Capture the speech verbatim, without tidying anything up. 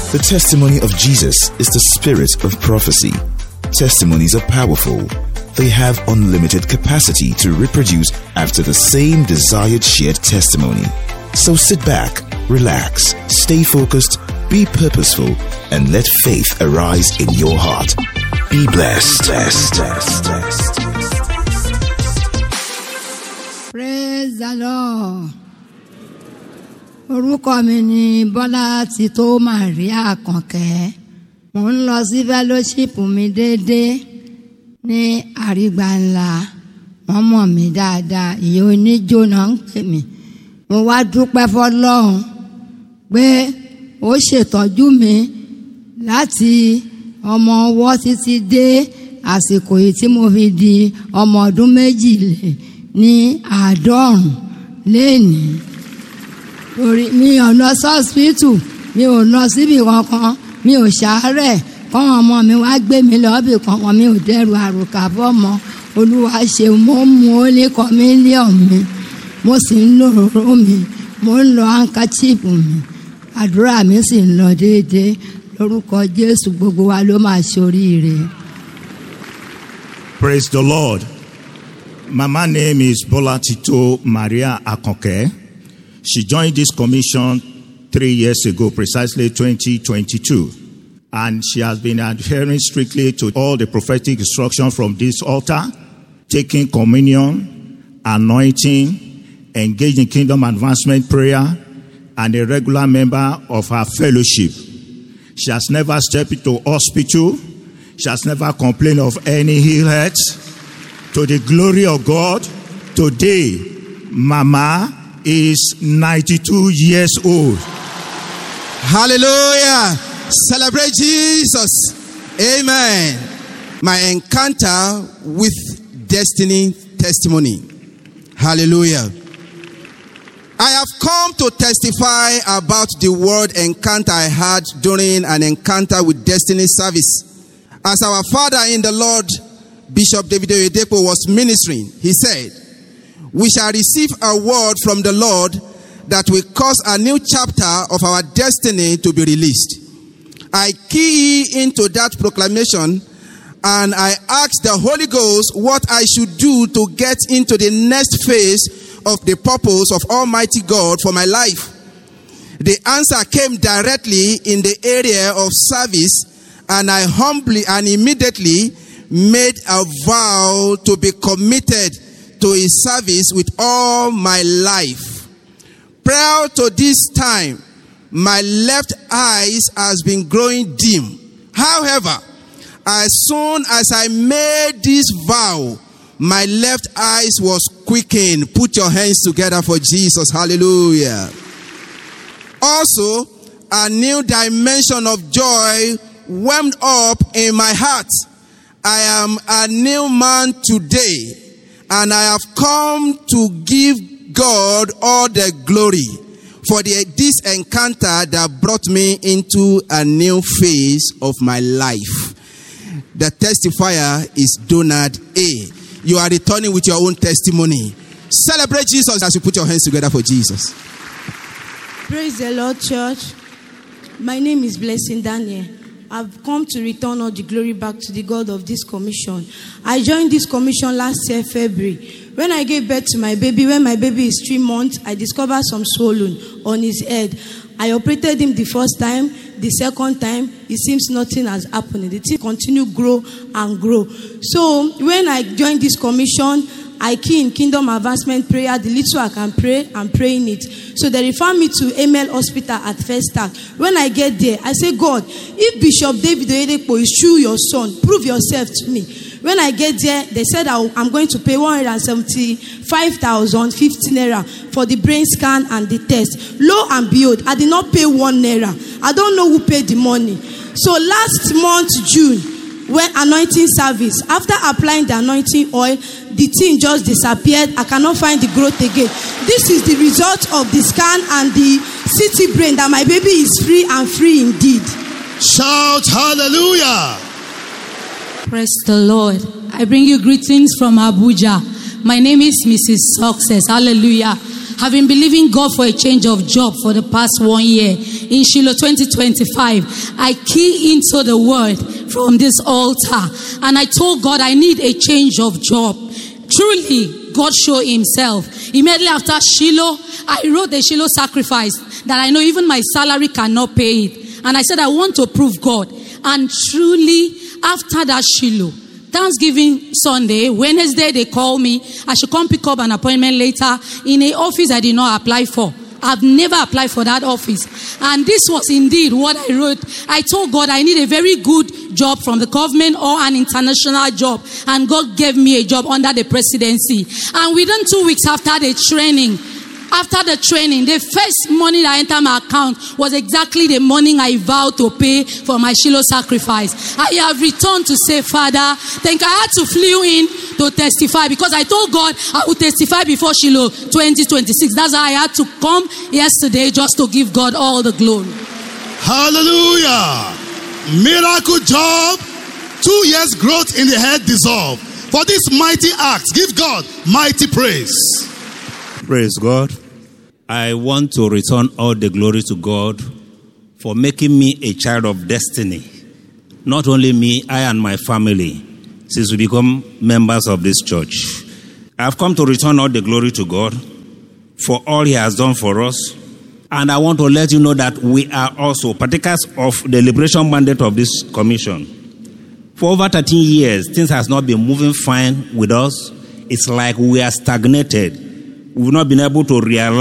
The testimony of Jesus is the spirit of prophecy. Testimonies are powerful. They have unlimited capacity to reproduce after the same desired shared testimony. So sit back, relax, stay focused, be purposeful, and let faith arise in your heart. Be blessed. blessed, blessed, blessed. Praise the Lord. Orúkọ mi ni Bọ́lá Tító Maria Àkànkẹ́. Mo ń lọ sí fellowship mi déédéé ní Àrígbá ńlá. Wọ́n mọ̀ mí dáadáa, ìyẹn oníjó náà ń pè mí. Mo wá dúpẹ́ f'Ọlọ́run pé ó ṣètọ́jú mi láti ọmọ ọwọ́ títí dé àsìkò yìí tí mo fi di ọmọ ọdún méjì ní àádọ́rùn lénìí. Torí mi ò lọ sọ́spítù, mi ò lọ síbi kankan, mi ò ṣàárẹ̀, kọ́wọn ọmọ mi wá gbé mi lọ́bì kankan, mi ò dẹ́rù àròkà fọ́mọ. Olúwa ṣe mo mú ó ní kọ́mílíọ̀n mi, mo sì ń lo òróró mi, mo ń lo handkerchief mi, àdúrà mi sì ń lọ déédéé. Lórúkọ Jésù gbogbo wa ló máa ṣoríire. Praise the Lord. Mama name is Bola Tito Maria Àkànkẹ́. She joined this commission three years ago, precisely twenty twenty-two. And she has been adhering strictly to all the prophetic instruction from this altar, taking communion, anointing, engaged in kingdom advancement prayer, and a regular member of her fellowship. She has never stepped into hospital. She has never complained of any ill health. To the glory of God, today, Mama is ninety-two years old. Hallelujah. Celebrate Jesus. Amen. My encounter with destiny testimony. Hallelujah. I have come to testify about the word encounter I had during an encounter with destiny service. As our father in the Lord, Bishop David Oyedepo, was ministering, he said, "We shall receive a word from the Lord that will cause a new chapter of our destiny to be released." I key into that proclamation and I asked the Holy Ghost what I should do to get into the next phase of the purpose of Almighty God for my life. The answer came directly in the area of service, and I humbly and immediately made a vow to be committed to his service with all my life. Prior to this time, my left eyes has been growing dim. However, as soon as I made this vow, my left eyes was quickened. Put your hands together for Jesus. Hallelujah. Also, a new dimension of joy welled up in my heart. I am a new man today, and I have come to give God all the glory for the, this encounter that brought me into a new phase of my life. The testifier is Donald A. You are returning with your own testimony. Celebrate Jesus as you put your hands together for Jesus. Praise the Lord, church. My name is Blessing Daniel. I've come to return all the glory back to the God of this commission. I joined this commission last year, February. When I gave birth to my baby, when my baby is three months, I discovered some swollen on his head. I operated him the first time. The second time, it seems nothing has happened. The thing continue grow and grow. So when I joined this commission, I key in kingdom advancement prayer. The little I can pray, I'm praying it. So they refer me to M L Hospital at First Start. When I get there, I say, God, if Bishop David Oyedepo is true your son, prove yourself to me. When I get there, they said I'm going to pay one hundred seventy-five thousand fifty naira for the brain scan and the test. Lo and behold, I did not pay one naira. I don't know who paid the money. So last month, June, when anointing service, after applying the anointing oil, the thing just disappeared. I cannot find the growth again. This is the result of the scan and the C T brain that my baby is free and free indeed. Shout hallelujah. Praise the Lord. I bring you greetings from Abuja. My name is Missus Success. Hallelujah. I've been believing God for a change of job for the past one year. In Shiloh twenty twenty-five, I key into the word from this altar. And I told God I need a change of job. Truly, God showed himself. Immediately after Shiloh, I wrote the Shiloh sacrifice that I know even my salary cannot pay it. And I said, I want to prove God. And truly, after that Shiloh, Thanksgiving Sunday, Wednesday, they called me. I should come pick up an appointment later in an office I did not apply for. I've never applied for that office. And this was indeed what I wrote. I told God I need a very good job from the government or an international job. And God gave me a job under the presidency. And within two weeks after the training, After the training, the first money that entered my account was exactly the money I vowed to pay for my Shiloh sacrifice. I have returned to say, Father, thank you. I had to flew in to testify because I told God I would testify before Shiloh twenty twenty-six. That's why I had to come yesterday just to give God all the glory. Hallelujah. Miracle job. Two years growth in the head dissolved. For this mighty act, give God mighty praise. Praise God. I want to return all the glory to God for making me a child of destiny. Not only me, I and my family, since we become members of this church. I've come to return all the glory to God for all he has done for us. And I want to let you know that we are also partakers of the liberation mandate of this commission. For over thirteen years, things has not been moving fine with us. It's like we are stagnated. We've not been able to realize